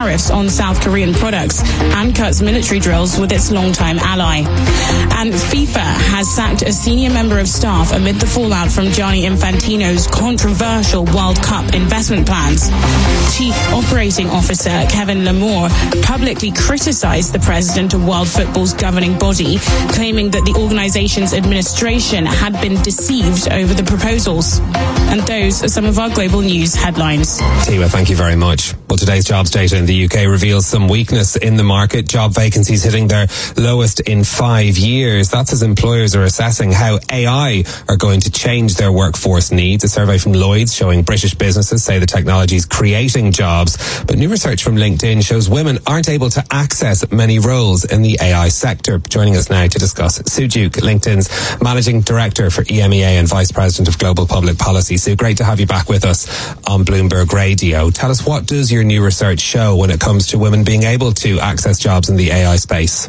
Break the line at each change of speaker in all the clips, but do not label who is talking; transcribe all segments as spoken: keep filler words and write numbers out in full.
tariffs on South Korean products and cuts military drills with its longtime ally. And FIFA has sacked a senior member of staff amid the fallout from Gianni Infantino's controversial World Cup investment plans. Chief Operating Officer Kevin Lamore publicly criticized the president of World Football's governing body, claiming that the organization's administration had been deceived over the proposals. And those are some of our global news headlines.
Tiwa, thank you very much. Well, today's jobs data in the U K reveals some weakness in the market. Job vacancies hitting their lowest in five years. That's as employers are assessing how A I are going to change their workforce needs. A survey from Lloyds showing British businesses say the technology is creating jobs. But new research from LinkedIn shows women aren't able to access many roles in the A I sector. Joining us now to discuss, Sue Duke, LinkedIn's Managing Director for E M E A and Vice President of Global Public Policy. Sue, great to have you back with us on Bloomberg Radio. Tell us, what does your new research show when it comes to women being able to access jobs in the A I space?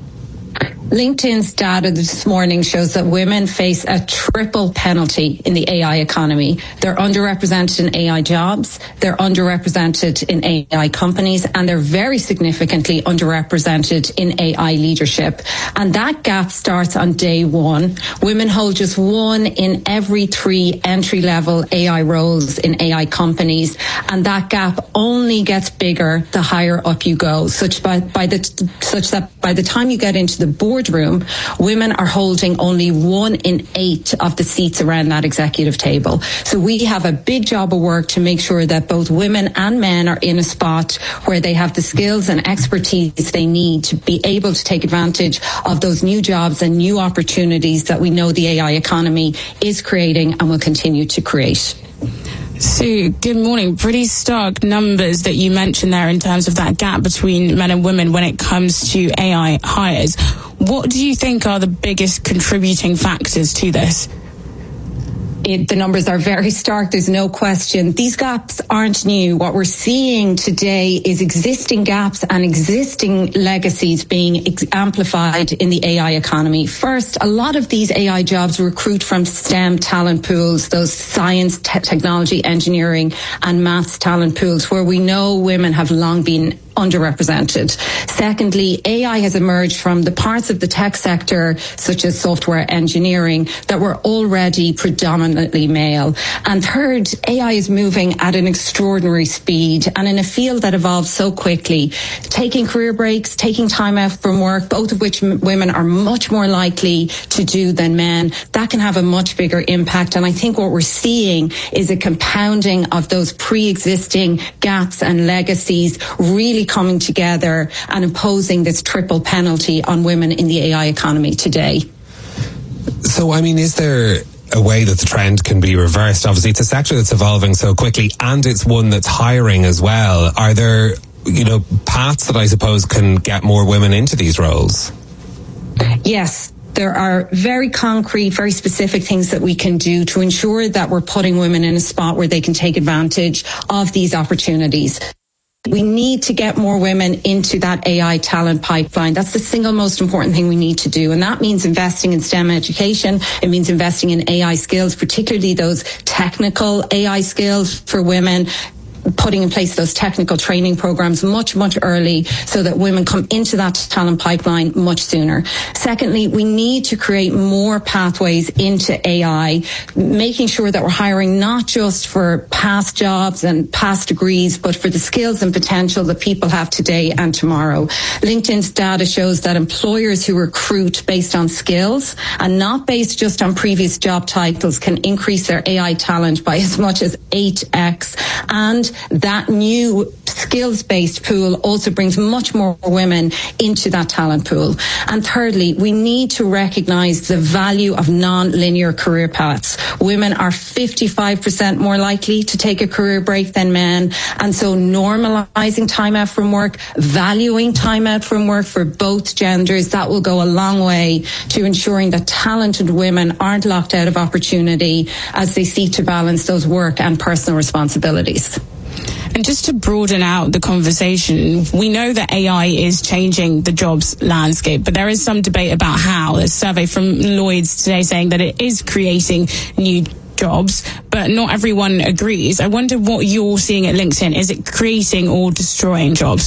LinkedIn's data this morning shows that women face a triple penalty in the A I economy. They're underrepresented in A I jobs, they're underrepresented in A I companies, and they're very significantly underrepresented in A I leadership. And that gap starts on day one. Women hold just one in every three entry-level A I roles in A I companies, and that gap only gets bigger the higher up you go, such by, by the such that by the time you get into the board boardroom, women are holding only one in eight of the seats around that executive table. So we have a big job of work to make sure that both women and men are in a spot where they have the skills and expertise they need to be able to take advantage of those new jobs and new opportunities that we know the A I economy is creating and will continue to create.
Sue, good morning. Pretty stark numbers that you mentioned there in terms of that gap between men and women when it comes to A I hires. What do you think are the biggest contributing factors to this?
It, the numbers are very stark, there's no question. These gaps aren't new. What we're seeing today is existing gaps and existing legacies being ex- amplified in the A I economy. First, a lot of these A I jobs recruit from STEM talent pools, those science, te- technology, engineering and maths talent pools, where we know women have long been underrepresented. Secondly, A I has emerged from the parts of the tech sector, such as software engineering, that were already predominantly male. And third, A I is moving at an extraordinary speed and in a field that evolves so quickly. Taking career breaks, taking time out from work, both of which m- women are much more likely to do than men, that can have a much bigger impact. And I think what we're seeing is a compounding of those pre-existing gaps and legacies really coming together and imposing this triple penalty on women in the A I economy today.
So, I mean, is there a way that the trend can be reversed? Obviously, it's a sector that's evolving so quickly and it's one that's hiring as well. Are there, you know, paths that I suppose can get more women into these roles?
Yes. There are very concrete, very specific things that we can do to ensure that we're putting women in a spot where they can take advantage of these opportunities. We need to get more women into that A I talent pipeline. That's the single most important thing we need to do. And that means investing in STEM education. It means investing in A I skills, particularly those technical A I skills for women, putting in place those technical training programs much, much early so that women come into that talent pipeline much sooner. Secondly, we need to create more pathways into A I, making sure that we're hiring not just for past jobs and past degrees, but for the skills and potential that people have today and tomorrow. LinkedIn's data shows that employers who recruit based on skills and not based just on previous job titles can increase their A I talent by as much as eight x. And that new skills-based pool also brings much more women into that talent pool. And thirdly, we need to recognise the value of non-linear career paths. Women are fifty-five percent more likely to take a career break than men. And so normalising time out from work, valuing time out from work for both genders, that will go a long way to ensuring that talented women aren't locked out of opportunity as they seek to balance those work and personal responsibilities.
And just to broaden out the conversation, we know that A I is changing the jobs landscape, but there is some debate about how. There's a survey from Lloyds today saying that it is creating new jobs, but not everyone agrees. I wonder what you're seeing at LinkedIn. Is it creating or destroying jobs?